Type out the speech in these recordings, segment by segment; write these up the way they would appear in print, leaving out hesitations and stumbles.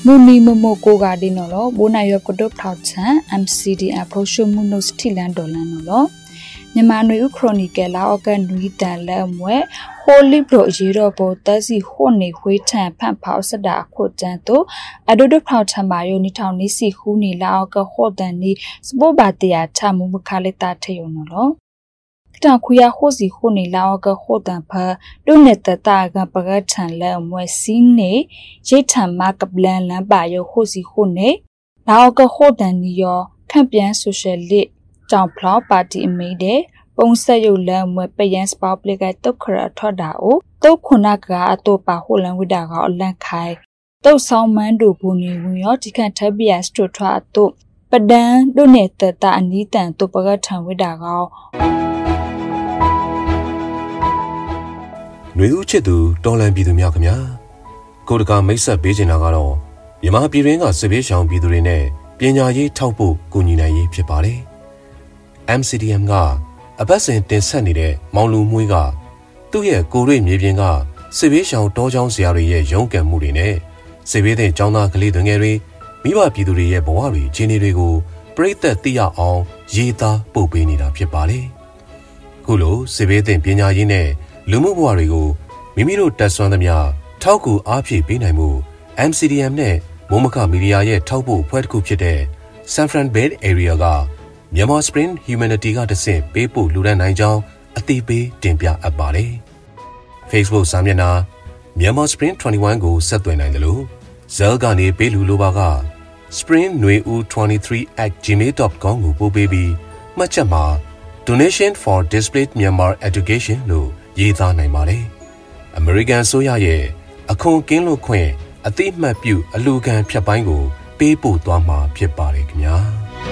Muni Momoko Gardinolo, Bonayo Kodo Pouchan, MCD approach Munos Tilan Dolanolo. Nemanu Chronicala organ Nuita Lamwe, Holy Bro Girobo, Dazi Hone, Huitan, Pampausada, Quotanto, Adodo Pautamayo, Nitaunisi, Huni, Laoka, Hodani, Spobatia, Tamu Kalita Teonolo. Kuya hosi hone laoga hodan pa doneta taga bagatan lamwe sine jetan makablan lambayo hosi hone laoga hodan niyo kampian social lit down plow party made Pongsayo lamwe payans public at Tokara Todao, Tokunaga atopa holan widaga or lankai. Those sound mando buni wiotica tabias to trato, but then doneta ta anita and topagatan widaga. 女巫切都当然比duများခင်ဗျာကိုတကမိတ်ဆက်ပေးချင်တာကတော့မြန်မာပြည်တွင်းကစစ်ဘေးရှောင်ပြည်သူတွေနဲ့ပညာရေးထောက်ပို့ကူညီနိုင်ရေးဖြစ်ပါတယ် MCDM ကအပတ်စဉ်တင်ဆက်နေတဲ့မောင်လူမွေးကသူ့ရဲ့ကိုရွေမြေပြင်ကစစ်ဘေးရှောင်တောကျောင်းဆရာတွေရဲ့ရုန်းကန်မှုတွေနဲ့စစ်ဘေးတဲ့ကျောင်းသားကလေးတွေငယ်တွေမိဘပြည်သူတွေရဲ့ဘဝတွေအခြေအနေတွေကိုပြည်သက်သိရအောင်ရေးသားပို့ပေးနေတာဖြစ်ပါတယ်ခုလိုစစ်ဘေးတဲ့ပညာရေးနဲ့ လူမှုဘဝတွေကိုမိမိတို့တက်ဆွမ်းသမျှထောက်ကူအားဖြည့်ပေးနိုင်မှု MCDM နဲ့မိုးမခမီဒီယာရဲ့ထောက်ပို့အဖွဲ့တစ်ခုဖြစ်တဲ့ San Fran Bay Area က Myanmar Spring Humanity ကတဆင့်ပေးပို့လူဒန်းနိုင်ကြောင်းအသိပေးတင်ပြအပ်ပါတယ် Facebook စာမျက်နှာ Myanmar Spring 21 ကိုဆက်သွယ်နိုင်တယ်လို့ Zell ကနေပေးလူလိုပါက springnueu23@gmail.com ကိုပို့ပေးပြီးမှတ်ချက်မှာ Donation for Displaced Myanmar Education လို့ ရေးသားနိုင်ပါတယ်။ American ဆိုရရဲ့အခွန်ကင်းလွတ်ခွင့်အတိအမှတ်ပြုအလူခံဖြတ်ပိုင်းကိုပေးပို့သွားမှာဖြစ်ပါတယ်ခင်ဗျာ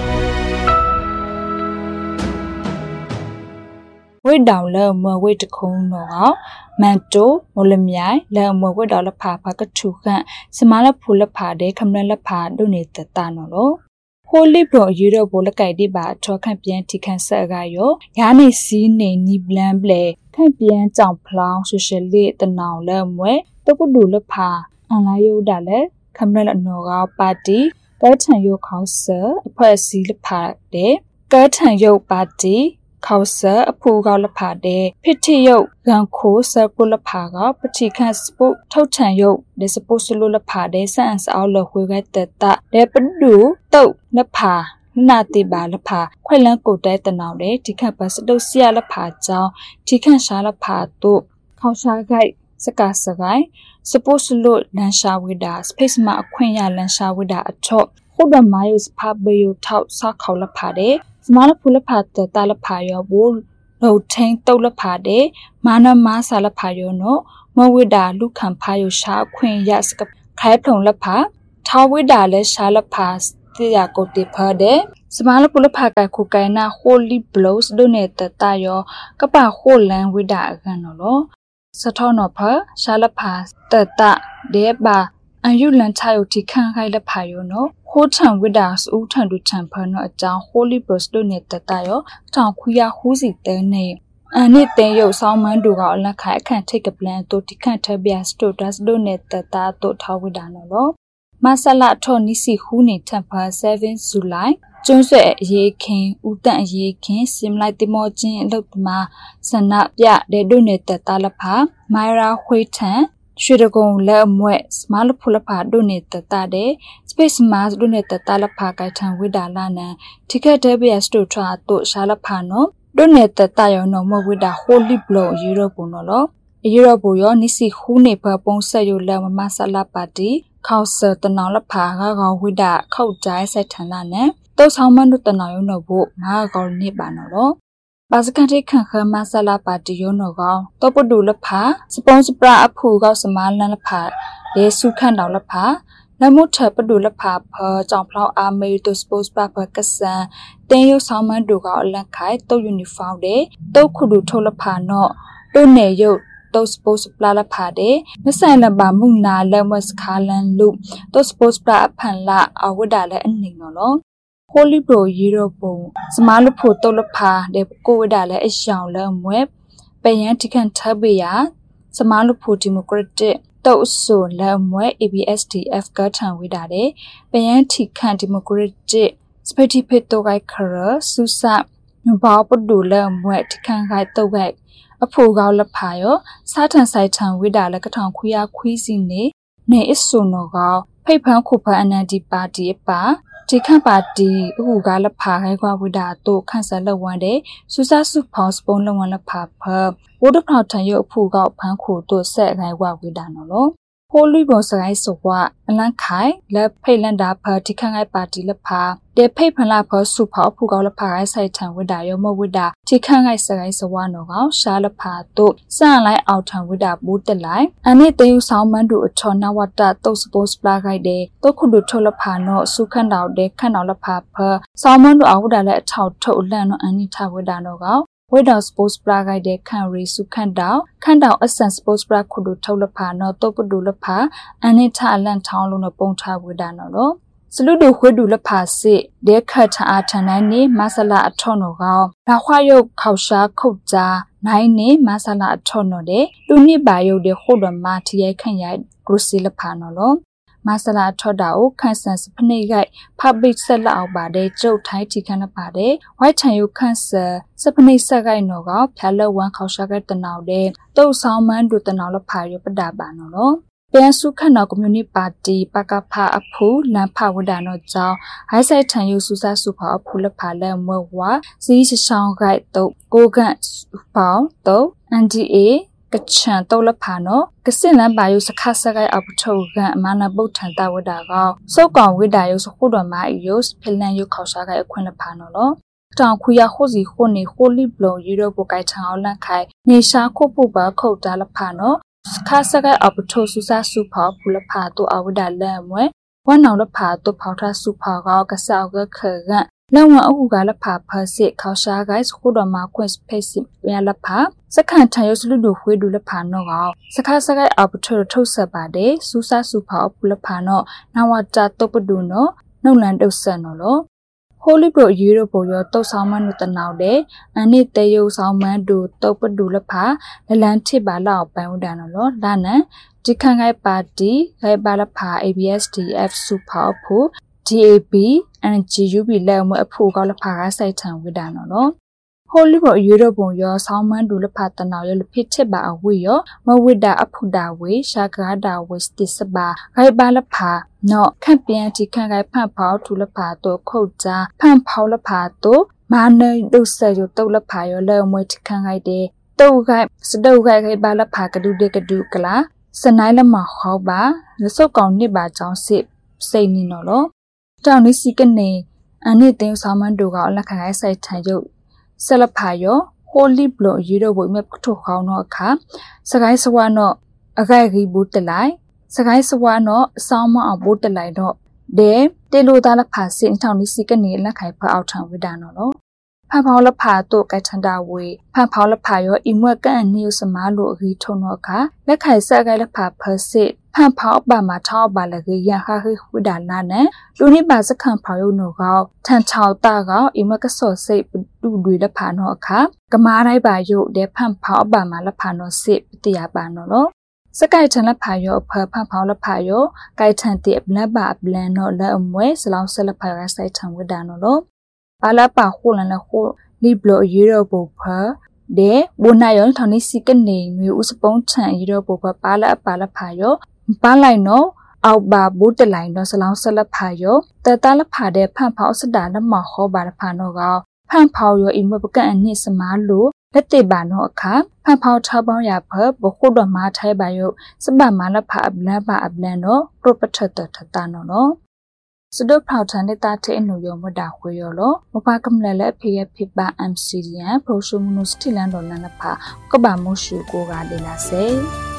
ဝိတောင်လဲမဝိတခုံးတော့မန်တိုမိုလမြိုင်လဲမဝိတော်လဖာဖကထုခန့်စမလဖူလဖာတဲ့ခမလလဖာဒုနေတတနော်လို့ Holy Bro Europe လကိုက်ဒီပါထောက်ခံပြန်ထိခန့်ဆက်ကရောယာနေစီနေနီဘလန်ဘလေခန့်ပြန်ကြောင်ဖလောင်းဆိုရှယ်လစ်တနောင်လဲမွဲတပုဒူလဖာအန်လာယုဒါလဲခမလလနော်ကပါတီကဲထန်ယုခေါဆာအဖွဲ့အစည်းလဖာတဲ့ကဲထန်ယုပါတီခေါဆာအဖူကောလဖာတဲ့ဖစ်တီယုဂန်ခိုဆာကုလဖာကပတိခန့်စပုထောက်ထန်ယုဒစပုစလုလဖာတဲ့ဆန်စအောလခွေကတတတဲ့ပဒူတုတ်လဖာနာတိပါလဖာခွဲလန်းကိုတဲတနောင်တဲ့ဒီခန့်ဘစတုစီယလဖာကြောင်းဒီခန့်ရှာလဖာတို့ခေါရှာခိုက်စကားစကိုင်းစပုစလုလန်ရှာဝိဒါစပိစမအခွင့်ရလန်ရှာဝိဒါအထော့ခုဒမာယုစဖာဘေယုထောက်စခေါလဖာတဲ့စမလဖူလဖာတတလဖာရောဘူလောထင်းတုတ်လဖာတဲ့မာနမဆာလဖာရောနော်မဝိဒါလူခံဖာယုရှာခွင့်ရစကခိုင်ဖုံလဖာထာဝိဒါလဲရှာလဖာတိယာကိုတိဖာတဲ့စမလဖူလဖာကခုကိုင်နာ Holy Blows ဒိုနေတတရောကပခိုလန်ဝိဒါအကန်နော်စထောနော်ဖာရှာလဖာတတဒေဘာအန်ယူလန်ချာယုတိခန့်ခိုင်လဖာယောနော်ဟိုထံဝိဒါစဦးထံဒူထံဖာနော်အကြောင်း Holy Bros ဒိုနေတတရောတောင်ခွေရဟူးစီတဲနေအနိတဲ့ရုပ်ဆောင်မန်းတို့ကအလက်ခိုင်အခန့်ထိတ်ကပလန်တို့တိခန့်ထဘီယာစတိုဒတ်ဒိုနေတတတို့ထောက်ဝိဒါနော်မဆလာထော်နီစီဟူးနေထပ်ဖာ7 ဇူလိုင်ကျွန်းဆွဲအရေးခင်ဦးတန့်အရေးခင်စင်လိုက်တမောချင်းအလုပ်သမားဆန္ဒပြတဲ့ဒုနေတတလဖာမိုင်ရာခွေထန်ရွှေတကုံလက်အမွဲ့စမလဖူလဖာဒုနေတတတဲ့ Space Mass ဒုနေတတလဖာကိုင်ထန်ဝိဒါလာနန်တိကက်ဒဘီယစတိုထွာတို့ရှာလဖာနော်ဒုနေတတရောနော်မဝိဒါ Holy Blow Europe နော်လော Europe ရောနိစီခူးနေဖပုံဆက်ယလက်မဆလာပါတီခေါဆာတနောင်လဖာကကောင်ဝိဒါခောက်ကြိုင်းဆက်ထန်လာနဲ့တောက်ဆောင်မနုတနောင်ယနော်ဖို့ငါကောင်နေပါနော်လောပါစကန်တိခန့်ခမဆလာပါတီယောနော်ကောင်တောပဒူလဖာစပွန်စပရာအဖူကောက်စမလန်လဖာလေစုခန့်တော်လဖာနမုထပဒူလဖာဖကြောင်ဖလောက်အာမေတိုစပို့စပါပကဆန်တင်းယုဆောင်မန်ဒူကအလန့်ခိုင်တုတ်ယူနီဖောင်းတဲ့တုတ်ခုဒူထုတ်လဖာနော်တုတ်နေယုတ်တုတ်စပို့စပလာလဖာတဲ့မဆိုင်လပါမှုနာလမစခါလန်လူတုတ်စပို့စပရာအဖန်လာအဝဒလည်းအနေနော်Holy Bro Europe စမလဖို့တုတ်လဖာတဲ့ကိုဝဒါလည်းအရှောင်းလမွဲပယန်တိကန်ထဘေယာစမလဖို့ဒီမိုကရက်တစ်တုတ်ဆိုလက်မွဲ ABSDF ကထံဝိတာတဲ့ပယန်းထိခန့်ဒီမိုကရက်တစ်စပတိဖစ်တိုဂိုက်ခရဆူဆပ်နဘောပဒူလက်မွဲထိခန့်ခိုက်တုတ်ဂိုက်အဖို့ကောက်လက်ဖာရောစားထန်ဆိုင်ထံဝိတာလက်ကထောင်ခွေးရခွေးစီနေအဆုနောကောဖိတ်ဖန်းခုဖန်အနန်ဒီပါတီအပါဒီခန့်ပါတီအခုကလက်ဖာခိုင်ခွာဝိတာတို့ခန့်ဆက်လက်ဝန်းတဲ့စူဆာစုဖောင်းစပုံးလက်ဝန်းလက်ဖာဖဝဒဖောက်ထံရုပ်အဖို့ကောက်ဖန်းခုတို့ဆက်ခိုင်ခွာဝိတာနော်ဟိုလူဘောစကိုင်းစဝအလန့်ခိုင်လက်ဖိတ်လန်တာဖဒီခန့်ခိုင်ပါတီလက်ဖာတေဖိတ်ဖန်လာဖစုဖောက်ဖူကောက်လက်ဖာခိုင်ဆိုင်ထံဝိတာရောမဝိတာဒီခန့်ခိုင်စကိုင်းစဝနော်ကောရှားလက်ဖာတို့စန့်လိုက်အောက်ထံဝိတာဘူးတက်လိုက်အနိတေယူဆောင်မန်းတို့အချောနဝတတုတ်စပိုးစပလာခိုင်တဲ့တုတ်ခုတို့ထုတ်လက်ဖာနော်စုခန့်တော်တဲ့ခန့်တော်လက်ဖာဖဆောင်မန်းတို့အဝိတာလက်အထောက်ထုတ်လန့်နော်အနိထဝိတာနော်ကောဝိဒါစပိုးစပလာဂိုက်တဲ့ခန့်ရီစုခန့်တောင်အဆန်စပိုးစပလာခုတို့ထုတ်လက်ဖာနော်တုတ်ပဒူလက်ဖာအနိထအလန့်ထောင်းလုံးနော်ပုံထားဝိဒါနော်စလူဒိုခွေဒူလက်ဖာစစ်ဒေခတ်ထအားထန်နိုင်နေမဆလာအထော့နော်ကောဒါခွာယုတ်ခေါရှာခုတ်ကြနိုင်နေမဆလာအထော့နော်တဲ့လူနစ်ပါယုတ်တဲ့ခုတော်မာထရဲခန့်ရိုက်ဂရုစီလက်ဖာနော်လောမဆလာထော့တာကိုခန့်ဆန်စပနိဂိုက်ဖပ်ဘိတ်ဆက်လက်အောင်ပါတဲ့ကျုပ်ထိုင်းတီခန့်လက်ပါတဲ့ဝိုက်ချန်ယုခန့်ဆန်စပနိဆက်ဂိုက်နော်ကောဖြာလက်ဝမ်းခေါရှာကတနောက်တဲ့တုတ်ဆောင်မန်းတို့တနောက်လက်ဖာရပတာပါနော်လောပြန်စုခန့်တော်ကွန်မြူနတီပါတီပကဖအဖူလန်ဖဝဒနော်ကြောင်းဟိုက်ဆိုင်ထန်ယုစုဆစုဖအဖူလက်ဖာလက်မွဲဝါစီးရှောင်းဂိုက်တုတ်ကိုကန့်ပေါင်းတုတ် NDA ကချန်တုတ်လက်ဖာနော်ကစင်လန်ပါယုစခါဆဂိုက်အပထုတ်ကအမနာပုတ်ထန်တဝဒကောစုတ်ကောင်ဝိဒါယုစခုတော်မာယုဖလန်ယုခေါရှာဂိုက်အခွင့်လက်ဖာနော်လောတောင်ခွေရခိုစီခိုနေခိုလီဘလောယူရိုပိုကိုက်ထန်အောင်လန့်ခိုင်နေရှာခုပုပါခုတ်တာလက်ဖာနော်ခါဆကအပထိုစုဆစုဖောက်ဖူလဖာတူအဝဒလန်ဝဲဝမ်နောင်လဖာတူဖောက်ထစုဖောက်ကောကဆောက်ကခရလောင်ဝအခုကလဖာဖစစ်ခေါရှာဂိုင်းစခုတော်မှာကွင့်ဖေးစစ်ရလဖာစခန့်ထန်ရစလူတို့ခွေးဒူလဖာနော်ကောစခါဆကအပထိုထုတ်ဆက်ပါတယ်စူဆစုဖောက်ဖူလဖာနော်နဝတာတုပဒူနော်နှုတ်လန်တုတ်ဆက်နော်လောဟိုလီဘရိုယူရိုပိုရောတုတ်ဆောင်မန်းတို့တနောက်တဲ့အနိတေယုဆောင်မန်းတို့တုတ်ပဒူလဖာလလန်ထစ်ပါလောက်ပန်ဝဒနော်လောဒါနန်ဒီခန့်ခိုင်ပါတီဂိုင်ပါလဖာ ABSDF စုဖောက်ဖို့ DAB NGUB လက်မအဖို့ကောက်လဖာကစိုက်ထံဝဒနော်လောဟိုလီဘရိုယူရိုပုံရောဆောင်မန်းတို့လဖာတနောက်ရလဖိချစ်ပါအဝေရောမဝိတာအဖုတာဝေရှာကာဒါဝေစတိစပါဂိုင်ပါလဖာနော်ခန့်ပြန်ဒီခန့်ခိုင်ဖန့်ဖောက်ထူလဖာတော့ခုတ်ကြဖန့်ဖောက်လဖာတော့မာနေဒုဆယ်ရတုတ်လဖာရောလဲမွေထခန့်ခိုင်တဲ့တုတ်ခိုင်စတုတ်ခိုင်ပါလဖာကဒုတဲ့ကဒုကလာစနိုင်လမဟောပါလစုတ်ကောင်နစ်ပါကြောင်းစစ်စိတ်နီနော်လောတောင်နီစီကနေအနိတင်းဆောင်မန်းတို့ကအလက်ခံခိုင်ဆိုင်ထန်ရုပ်ဆလဖာယောဟိုလီဘလိုယူရိုဘိုမြတ်ထုတ်ခေါင်းတော့အခါစကိုင်းစဝါနော်အခိုက်ကြီးဘူးတလိုက်စကိုင်းစဝါနော်အဆောင်မအောင်ဘူးတလိုက်တော့ဒေတေလိုသားလက်ဖာစင်ထောင်နီစီကနေလက်ခိုင်ဖအောက်ထံဝိဒါနော်လောဖန်ဖောင်းလက်ဖာတို့ကထန်တာဝေဖန်ဖောင်းလက်ဖာရောအီမွက်ကန်နီယစမားလိုအကြီးထုံတော့အခါလက်ခိုင်ဆက်ကိုင်းလက်ဖာဖစစ်ဖန်ဖောင်းပါမှာထောက်ပါလကြီးရခခိဝိဒါနာနဲ့လူနိပါစခန့်ဖောင်းရုံတော့ကောထန်ချောက်တာကအီမွက်ကဆော့စိတ်တူတွေလက်ဖာနော်အခါကမားတိုင်းပါရုပ်တဲ့ဖန်ဖောင်းပါမှာလက်ဖာနော်စစ်ပတိယပါနော်လောစကိုက်ထန်လက်ဖာရောဖဖန်ဖောင်းလက်ဖာရောကိုက်ထန်တဲ့ဘလပါဘလန်နော်လက်အမွဲစလောင်းဆက်လက်ဖာရဆိုင်ထံဝိဒါနော်လောပါလာပါခိုလန်လခိုလီဘလိုယူရိုပိုဖာဒေဘိုနာယောထောင်းနီစီကနေနွေဥစပုံးထန်ယူရိုပိုဖာပါလာဖာယောပါလိုက်နော်အောက်ပါဘူးတလိုက်နော်စလောင်းဆက်လက်ဖာယောတတလက်ဖာတဲ့ဖန်ဖောက်စတာလက်မဟောပါလဖာနော်ကောဖန်ဖောက်ယောအီမပကန်အနစ်စမားလိုလက်တေပါနော်အခါဖန်ဖောက်ထောက်ပေါင်းရဖဘခုတော်မှာထိုင်ပါယောစပမာလက်ဖာအဘလန်ပါအဘလန်နော်ပရိုပထတ်ထတာနော်စဒဖောက်ထန်တဲ့တာတဲ့အနုယောမတာခွေရောလောမပါကမလလက်ဖေရဖိပါ MCDN ပရိုရှိုမနိုစတီလန်ဒေါ်နနဖာကဘာမိုရှူကိုကလေလာစေ